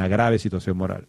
grave situación moral.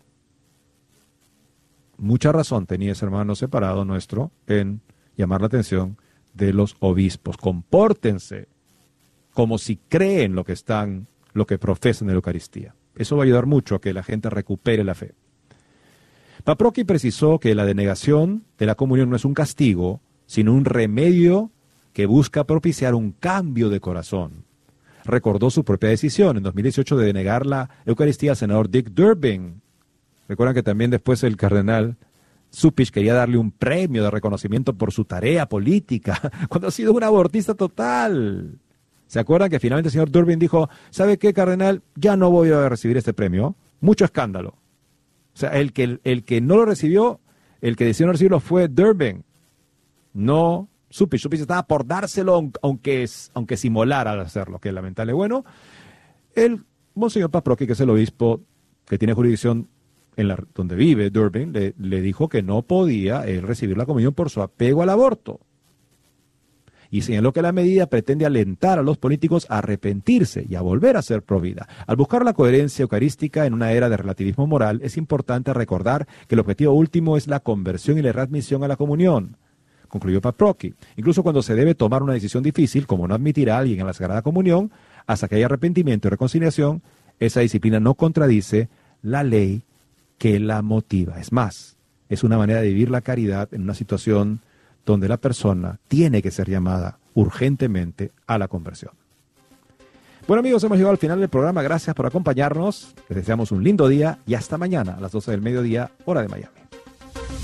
Mucha razón tenía ese hermano separado nuestro en llamar la atención de los obispos. Compórtense como si creen lo que profesan en la Eucaristía. Eso va a ayudar mucho a que la gente recupere la fe. Paprocki precisó que la denegación de la comunión no es un castigo, sino un remedio que busca propiciar un cambio de corazón. Recordó su propia decisión en 2018 de denegar la Eucaristía al senador Dick Durbin. Recuerdan que también después el cardenal Cupich quería darle un premio de reconocimiento por su tarea política, cuando ha sido un abortista total. ¿Se acuerdan que finalmente el señor Durbin dijo, ¿sabe qué, cardenal? Ya no voy a recibir este premio. Mucho escándalo. O sea, el que no lo recibió, el que decidió no recibirlo fue Durbin, no Cupich. Cupich estaba por dárselo, aunque simolara al hacerlo, que es lamentable. Bueno, el monseñor Paprocki, que es el obispo que tiene jurisdicción donde vive Durbin, le dijo que no podía él recibir la comunión por su apego al aborto. Y señaló que la medida pretende alentar a los políticos a arrepentirse y a volver a ser pro vida. Al buscar la coherencia eucarística en una era de relativismo moral, es importante recordar que el objetivo último es la conversión y la readmisión a la comunión, concluyó Paprocki. Incluso cuando se debe tomar una decisión difícil, como no admitir a alguien en la Sagrada Comunión, hasta que haya arrepentimiento y reconciliación, esa disciplina no contradice la ley que la motiva. Es más, es una manera de vivir la caridad en una situación donde la persona tiene que ser llamada urgentemente a la conversión. Bueno, amigos, hemos llegado al final del programa. Gracias por acompañarnos. Les deseamos un lindo día y hasta mañana a las 12 del mediodía, hora de Miami.